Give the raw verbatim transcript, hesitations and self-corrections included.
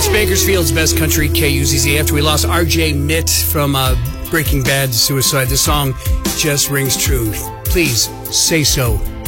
It's Bakersfield's best country, K U Z Z. After we lost R J Mitt from uh, Breaking Bad suicide, the song just rings true. Please say so.